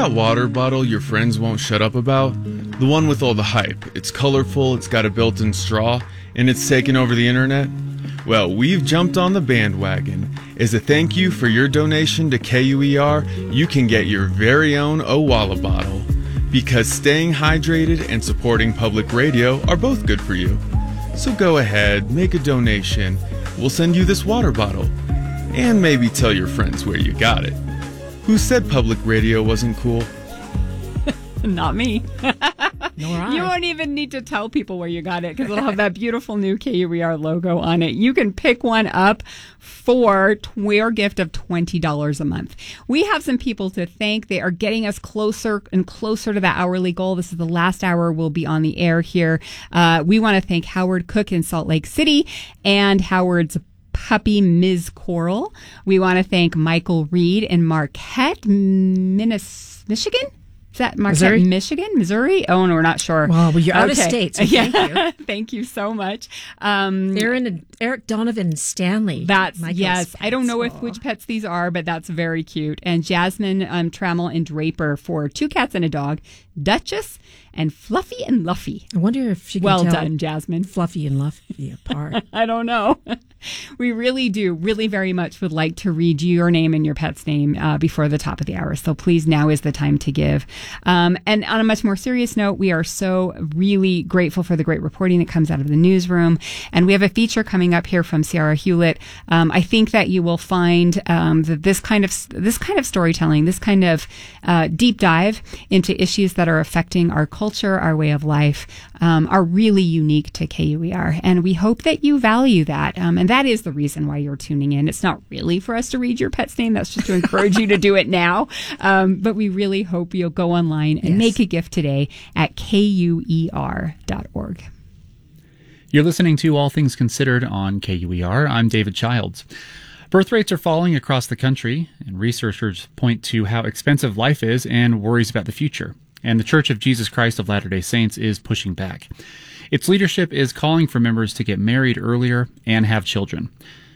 that water bottle your friends won't shut up about? The one with all the hype. It's colorful, it's got a built-in straw, and it's taken over the internet? Well, we've jumped on the bandwagon. As a thank you for your donation to KUER, you can get your very own Owala bottle. Because staying hydrated and supporting public radio are both good for you. So go ahead, make a donation. We'll send you this water bottle. And maybe tell your friends where you got it. Who said public radio wasn't cool? Not me. Nor I. You won't even need to tell people where you got it because it'll have that beautiful new KUER logo on it. You can pick one up for your gift of $20 a month. We have some people to thank. They are getting us closer and closer to the hourly goal. This is the last hour we'll be on the air here. We want to thank Howard Cook in Salt Lake City and Howard's puppy, Ms. Coral. We want to thank Michael Reed in Marquette, Michigan? Is that Marquette, Michigan? Missouri? Oh, no, we're not sure. Well, you're out of state, so thank you. Thank you so much. They're in Eric Donovan and Stanley. That's, Michael's yes. pets. I don't know which pets these are, but that's very cute. And Jasmine Trammell and Draper for 2 cats and a dog, Duchess and Fluffy and Luffy. I wonder if she can well tell done, Jasmine. Fluffy and Luffy apart. I don't know. We really do, really very much would like to read your name and your pet's name before the top of the hour. So please, now is the time to give. And on a much more serious note, we are so really grateful for the great reporting that comes out of the newsroom. And we have a feature coming up here from Ciara Hewlett. I think that you will find that this kind of storytelling, this kind of deep dive into issues that are affecting our culture, our way of life, are really unique to KUER. And we hope that you value that. And that is the reason why you're tuning in. It's not really for us to read your pet's name. That's just to encourage you to do it now. But we really hope you'll go online and make a gift today at KUER.org. You're listening to All Things Considered on KUER. I'm David Childs. Birth rates are falling across the country, and researchers point to how expensive life is and worries about the future. And the Church of Jesus Christ of Latter-day Saints is pushing back. Its leadership is calling for members to get married earlier and have children.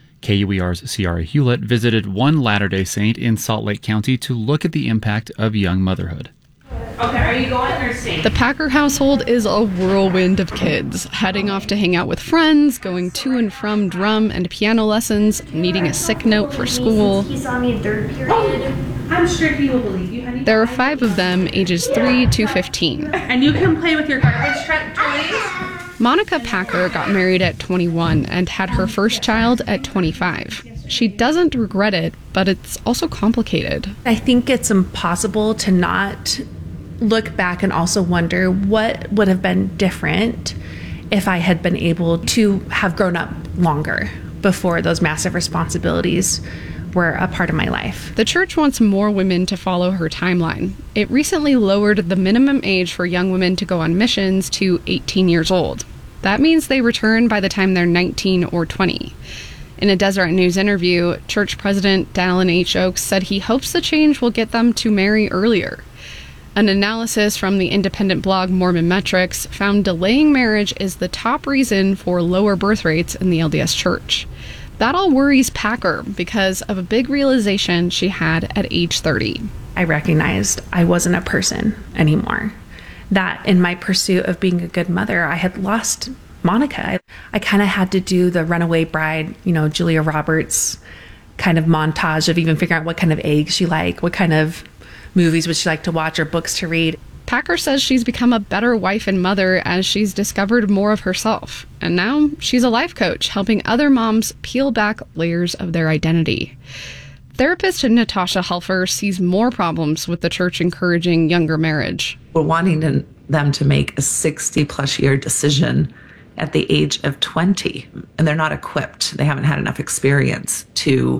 KUER's Ciara Hewlett visited one Latter-day Saint in Salt Lake County to look at the impact of young motherhood. Okay, are you going or staying? The Packer household is a whirlwind of kids, heading off to hang out with friends, going to and from drum and piano lessons, needing a sick note for school. He saw me in 3rd period. I'm sure he will believe you, honey. There are 5 of them, ages 3 to 15. And you can play with your garbage truck toys. Monica Packer got married at 21 and had her first child at 25. She doesn't regret it, but it's also complicated. I think it's impossible to not look back and also wonder what would have been different if I had been able to have grown up longer before those massive responsibilities were a part of my life. The church wants more women to follow her timeline. It recently lowered the minimum age for young women to go on missions to 18 years old. That means they return by the time they're 19 or 20. In a Deseret News interview, church president Dallin H. Oaks said he hopes the change will get them to marry earlier. An analysis from the independent blog Mormon Metrics found delaying marriage is the top reason for lower birth rates in the LDS Church. That all worries Packer because of a big realization she had at age 30. I recognized I wasn't a person anymore. That in my pursuit of being a good mother, I had lost Monica. I kind of had to do the runaway bride, Julia Roberts kind of montage of even figuring out what kind of eggs she liked, what kind of movies would she like to watch or books to read. Packer says she's become a better wife and mother as she's discovered more of herself. And now she's a life coach, helping other moms peel back layers of their identity. Therapist Natasha Helfer sees more problems with the church encouraging younger marriage. We're wanting them to make a 60-plus year decision at the age of 20, and they're not equipped. They haven't had enough experience to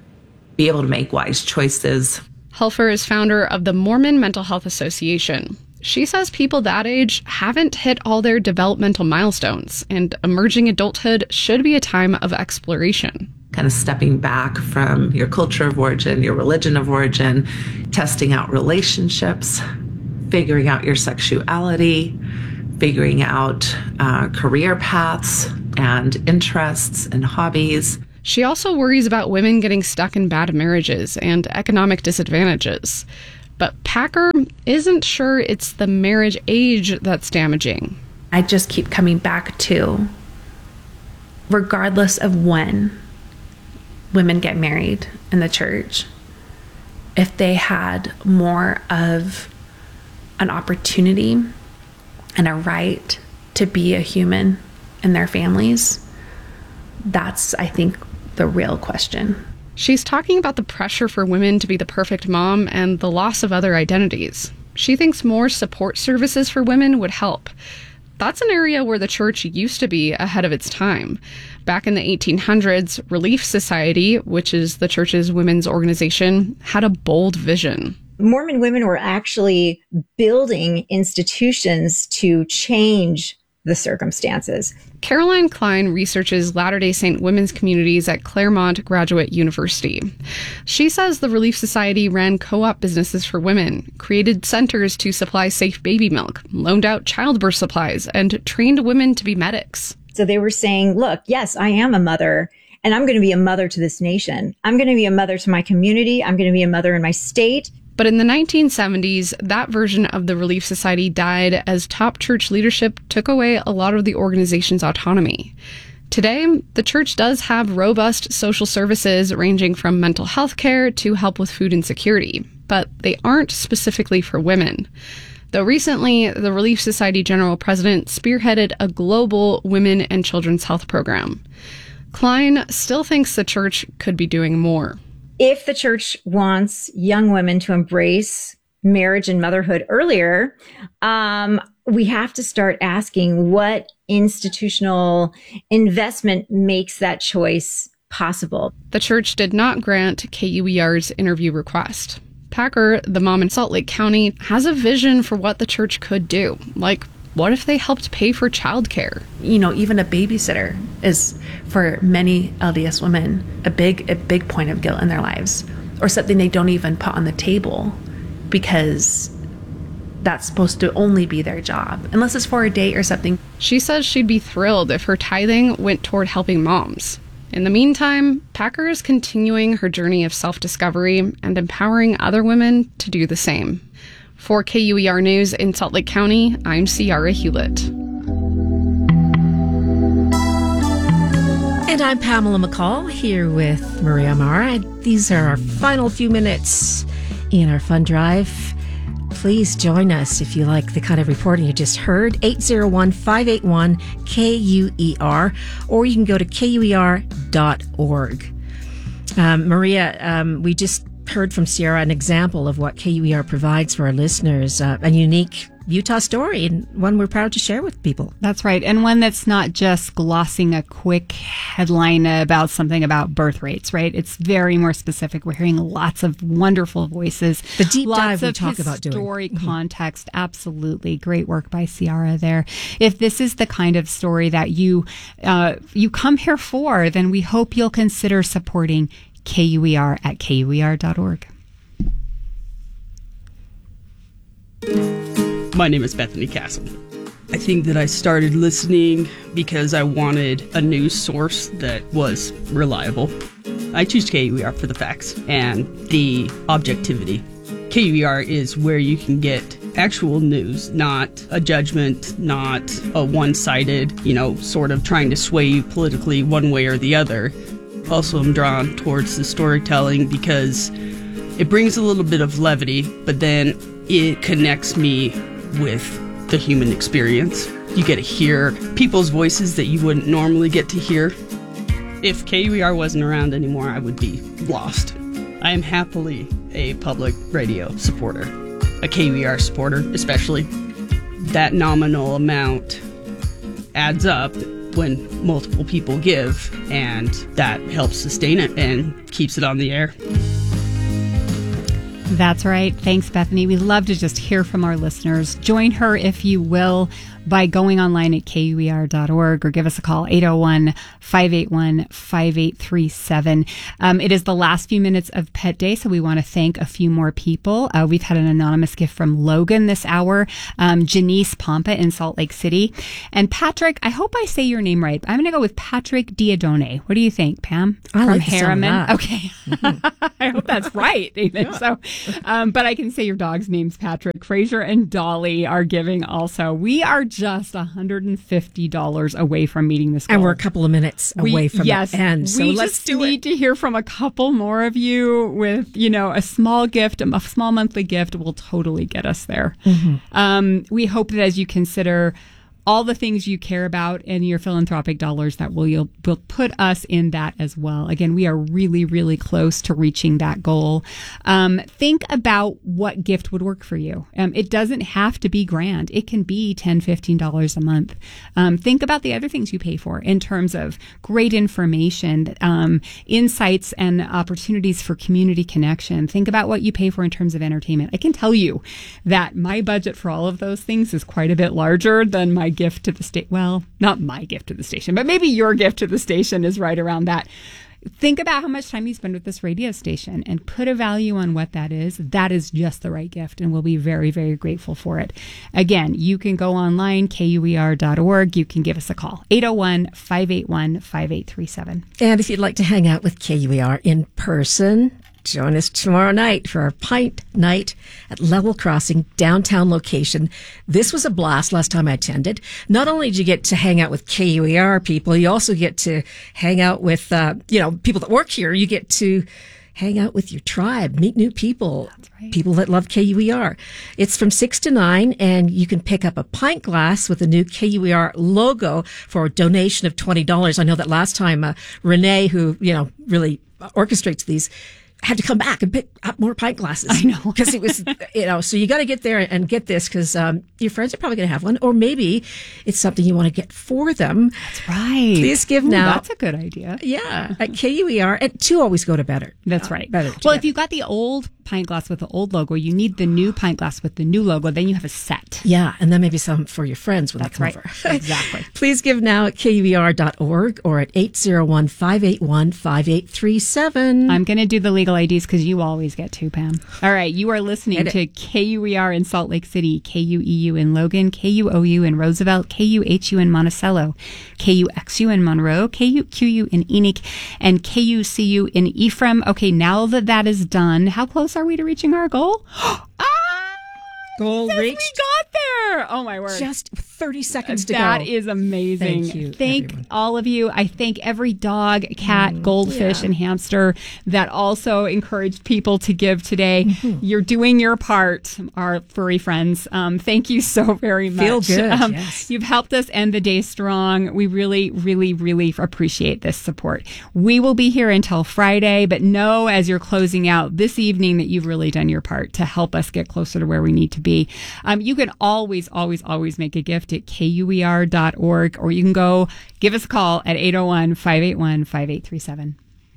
be able to make wise choices. Helfer is founder of the Mormon Mental Health Association. She says people that age haven't hit all their developmental milestones, and emerging adulthood should be a time of exploration. Kind of stepping back from your culture of origin, your religion of origin, testing out relationships, figuring out your sexuality, figuring out career paths and interests and hobbies. She also worries about women getting stuck in bad marriages and economic disadvantages. But Packer isn't sure it's the marriage age that's damaging. I just keep coming back to, regardless of when women get married in the church, if they had more of an opportunity and a right to be a human in their families, that's, I think, the real question. She's talking about the pressure for women to be the perfect mom and the loss of other identities. She thinks more support services for women would help. That's an area where the church used to be ahead of its time. Back in the 1800s, Relief Society, which is the church's women's organization, had a bold vision. Mormon women were actually building institutions to change the circumstances. Caroline Klein researches Latter-day Saint women's communities at Claremont Graduate University. She says the Relief Society ran co-op businesses for women, created centers to supply safe baby milk, loaned out childbirth supplies, and trained women to be medics. So they were saying, look, yes, I am a mother, and I'm going to be a mother to this nation. I'm going to be a mother to my community. I'm going to be a mother in my state. But in the 1970s, that version of the Relief Society died as top church leadership took away a lot of the organization's autonomy. Today, the church does have robust social services ranging from mental health care to help with food insecurity, but they aren't specifically for women. Though recently, the Relief Society General President spearheaded a global women and children's health program. Klein still thinks the church could be doing more. If the church wants young women to embrace marriage and motherhood earlier, we have to start asking what institutional investment makes that choice possible. The church did not grant KUER's interview request. Packer, the mom in Salt Lake County, has a vision for what the church could do. Like, what if they helped pay for childcare? You know, even a babysitter is, for many LDS women, a big point of guilt in their lives, or something they don't even put on the table because that's supposed to only be their job, unless it's for a date or something. She says she'd be thrilled if her tithing went toward helping moms. In the meantime, Packer is continuing her journey of self-discovery and empowering other women to do the same. For KUER News in Salt Lake County, I'm Ciara Hewlett. And I'm Pamela McCall here with Maria Mara. These are our final few minutes in our fun drive. Please join us if you like the kind of reporting you just heard. 801-581-KUER, or you can go to KUER.org. Maria, we just heard from Ciara an example of what KUER provides for our listeners, a unique Utah story, and one we're proud to share with people. That's right. And one that's not just glossing a quick headline about something about birth rates, right? It's very more specific. We're hearing lots of wonderful voices. The deep dive we talk about doing. Story context. Absolutely. Great work by Ciara there. If this is the kind of story that you come here for, then we hope you'll consider supporting KUER at KUER.org. My name is Bethany Castle. I think that I started listening because I wanted a news source that was reliable. I choose KUER for the facts and the objectivity. KUER is where you can get actual news, not a judgment, not a one-sided, sort of trying to sway you politically one way or the other. Also, I'm drawn towards the storytelling because it brings a little bit of levity, but then it connects me with the human experience. You get to hear people's voices that you wouldn't normally get to hear. If KUER wasn't around anymore, I would be lost. I am happily a public radio supporter, a KUER supporter especially. That nominal amount adds up when multiple people give, and that helps sustain it and keeps it on the air. That's right. Thanks, Bethany. We love to just hear from our listeners. Join her, if you will, by going online at kuer.org or give us a call, 801-581-5837. It is the last few minutes of Pet Day, so we want to thank a few more people. We've had an anonymous gift from Logan this hour, Janice Pompa in Salt Lake City, and Patrick, I hope I say your name right. I'm going to go with Patrick Diadone. What do you think, Pam? I From like the sound of Harriman. that. Okay. I hope that's right. Even. So, but I can say your dog's name's Patrick. Fraser and Dolly are giving also. We are just $150 away from meeting this goal. And we're a couple of minutes away from the end. So we let's just do need to hear from a couple more of you with, a small gift, a small monthly gift will totally get us there. We hope that as you consider all the things you care about and your philanthropic dollars, that will put us in that as well. Again, we are really, really close to reaching that goal. Think about what gift would work for you. It doesn't have to be grand. It can be $10, $15 a month. Think about the other things you pay for in terms of great information, insights and opportunities for community connection. Think about what you pay for in terms of entertainment. I can tell you that my budget for all of those things is quite a bit larger than my gift to the state. Well, not my gift to the station, but maybe your gift to the station is right around that. Think about how much time you spend with this radio station and put a value on what that is. That is just the right gift, and we'll be very, very grateful for it. Again, you can go online, kuer.org. You can give us a call, 801-581-5837. And if you'd like to hang out with KUER in person, join us tomorrow night for our Pint Night at Level Crossing downtown location. This was a blast last time I attended. Not only did you get to hang out with KUER people, you also get to hang out with, people that work here. You get to hang out with your tribe, meet new people, people that love KUER. It's from 6 to 9, and you can pick up a pint glass with the new KUER logo for a donation of $20. I know that last time, Renee, who, really orchestrates these, had to come back and pick up more pint glasses. I know. Because it was, so you got to get there and get this because your friends are probably going to have one, or maybe it's something you want to get for them. That's right. Please give now. That's a good idea. Yeah. At KUER, and two always go to better. That's right. Better well, together. if you've got the old pint glass with the old logo, you need the new pint glass with the new logo. Then you have a set. Yeah. And then maybe some for your friends when That's they come right. over. Exactly. Please give now at KUER.org or at 801-581-5837. I'm going to do the legal IDs because you always get to, Pam. All right. You are listening to KUER in Salt Lake City, KUEU in Logan, KUOU in Roosevelt, KUHU in Monticello, KUXU in Monroe, KUQU in Enoch, and KUCU in Ephraim. Okay, now that is done, how close are we to reaching our goal? Goal Yes, reached. we got there. Oh, my word. Just 30 seconds to go. That is amazing. Thank you, Thank everyone. all of you. I thank every dog, cat, goldfish, and hamster that also encouraged people to give today. You're doing your part, our furry friends. Thank you so very much. Feel good, yes. You've helped us end the day strong. We really, really, really appreciate this support. We will be here until Friday, but know as you're closing out this evening that you've really done your part to help us get closer to where we need to be. You can always make a gift at kuer.org, or you can go give us a call at 801-581-5837.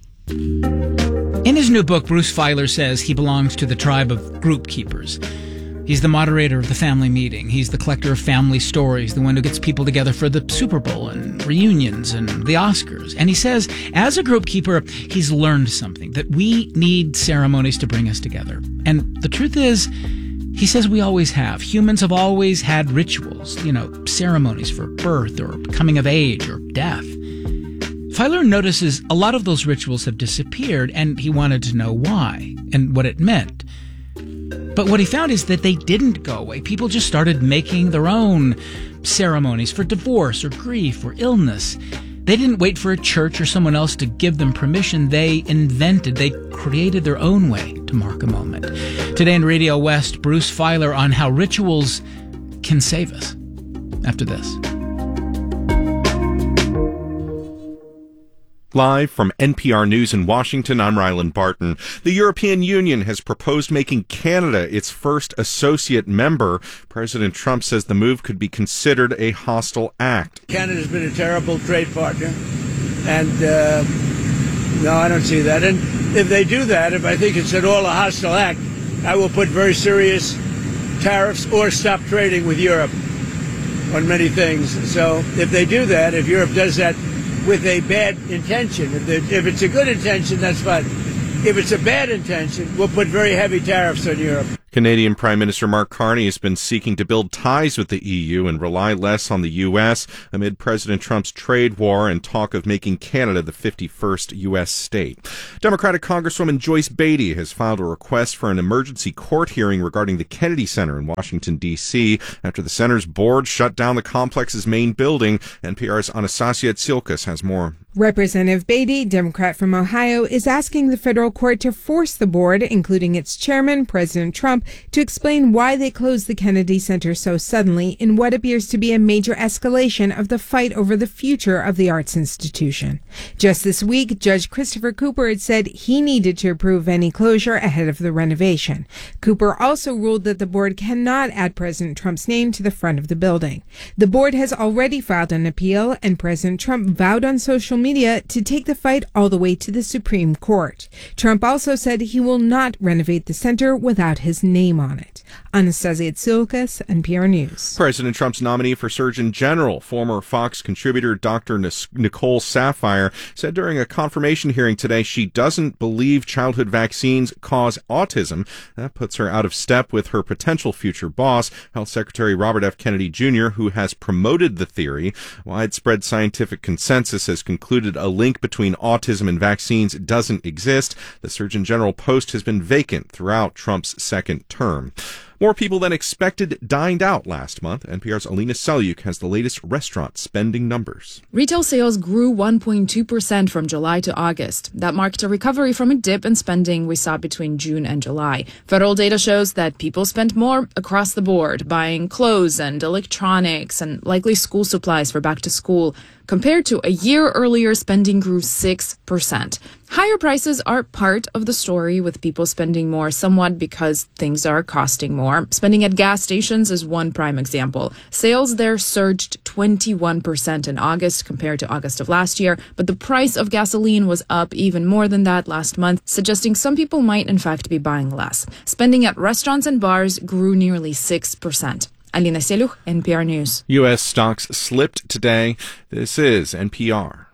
In his new book, Bruce Feiler says he belongs to the tribe of group keepers. He's the moderator of the family meeting. He's the collector of family stories, the one who gets people together for the Super Bowl and reunions and the Oscars. And he says, as a group keeper, he's learned something, that we need ceremonies to bring us together. And the truth is, he says we always have. Humans have always had rituals, ceremonies for birth or coming of age or death. Feiler notices a lot of those rituals have disappeared, and he wanted to know why and what it meant. But what he found is that they didn't go away. People just started making their own ceremonies for divorce or grief or illness. They didn't wait for a church or someone else to give them permission. They created their own way to mark a moment. Today in Radio West, Bruce Feiler on how rituals can save us. After this. Live from NPR News in Washington, I'm Ryland Barton. The European Union has proposed making Canada its first associate member. President Trump says the move could be considered a hostile act. Canada's been a terrible trade partner, and no, I don't see that. And if they do that, if I think it's at all a hostile act, I will put very serious tariffs or stop trading with Europe. on many things. So if they do that, if Europe does that with a bad intention, if it's a good intention, that's fine. If it's a bad intention, we'll put very heavy tariffs on Europe. Canadian Prime Minister Mark Carney has been seeking to build ties with the EU and rely less on the U.S. amid President Trump's trade war and talk of making Canada the 51st U.S. state. Democratic Congresswoman Joyce Beatty has filed a request for an emergency court hearing regarding the Kennedy Center in Washington, D.C. after the center's board shut down the complex's main building. NPR's Anastasia Tsilkas has more. Representative Beatty, Democrat from Ohio, is asking the federal court to force the board, including its chairman, President Trump, to explain why they closed the Kennedy Center so suddenly in what appears to be a major escalation of the fight over the future of the arts institution. Just this week, Judge Christopher Cooper had said he needed to approve any closure ahead of the renovation. Cooper also ruled that the board cannot add President Trump's name to the front of the building. The board has already filed an appeal, and President Trump vowed on social media to take the fight all the way to the Supreme Court. Trump also said he will not renovate the center without his name on it. Anastasia Tsilkas, NPR News. President Trump's nominee for Surgeon General, former Fox contributor Dr. Nicole Saphier, said during a confirmation hearing today she doesn't believe childhood vaccines cause autism. That puts her out of step with her potential future boss, Health Secretary Robert F. Kennedy Jr., who has promoted the theory. Widespread scientific consensus has concluded a link between autism and vaccines doesn't exist. The Surgeon General post has been vacant throughout Trump's second term. More people than expected dined out last month. NPR's Alina Selyuk has the latest restaurant spending numbers. Retail sales grew 1.2% from July to August. That marked a recovery from a dip in spending we saw between June and July. Federal data shows that people spent more across the board, buying clothes and electronics and likely school supplies for back to school. Compared to a year earlier, spending grew 6%. Higher prices are part of the story, with people spending more somewhat because things are costing more. Spending at gas stations is one prime example. Sales there surged 21% in August compared to August of last year, but the price of gasoline was up even more than that last month, suggesting some people might in fact be buying less. Spending at restaurants and bars grew nearly 6%. Alina Selyuk, NPR News. U.S. stocks slipped today. This is NPR.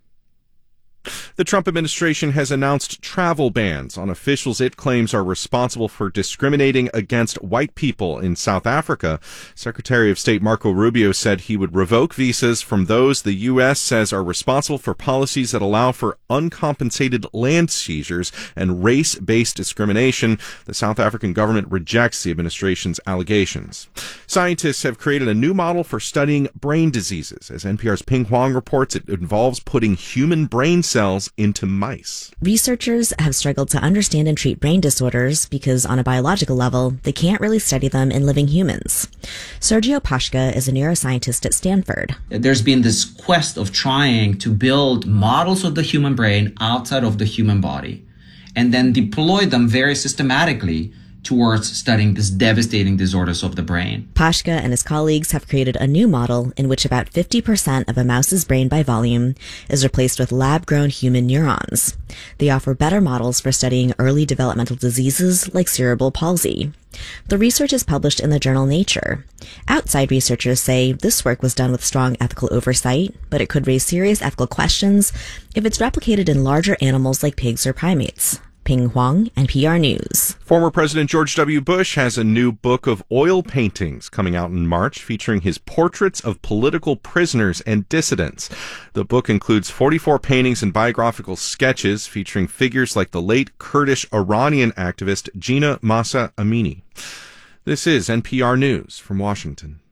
The Trump administration has announced travel bans on officials it claims are responsible for discriminating against white people in South Africa. Secretary of State Marco Rubio said he would revoke visas from those the U.S. says are responsible for policies that allow for uncompensated land seizures and race-based discrimination. The South African government rejects the administration's allegations. Scientists have created a new model for studying brain diseases. As NPR's Ping Huang reports, it involves putting human brain cells into mice. Researchers have struggled to understand and treat brain disorders because on a biological level, they can't really study them in living humans. Sergio Pashka is a neuroscientist at Stanford. There's been this quest of trying to build models of the human brain outside of the human body and then deploy them very systematically towards studying these devastating disorders of the brain. Pashka and his colleagues have created a new model in which about 50% of a mouse's brain by volume is replaced with lab-grown human neurons. They offer better models for studying early developmental diseases like cerebral palsy. The research is published in the journal Nature. Outside researchers say this work was done with strong ethical oversight, but it could raise serious ethical questions if it's replicated in larger animals like pigs or primates. Ping Huang, NPR News. Former President George W. Bush has a new book of oil paintings coming out in March featuring his portraits of political prisoners and dissidents. The book includes 44 paintings and biographical sketches featuring figures like the late Kurdish Iranian activist Jina Mahsa Amini. This is NPR News from Washington.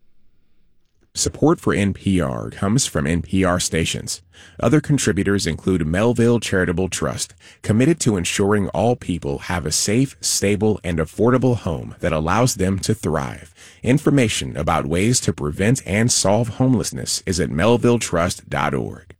Support for NPR comes from NPR stations. Other contributors include Melville Charitable Trust, committed to ensuring all people have a safe, stable, and affordable home that allows them to thrive. Information about ways to prevent and solve homelessness is at melvilletrust.org.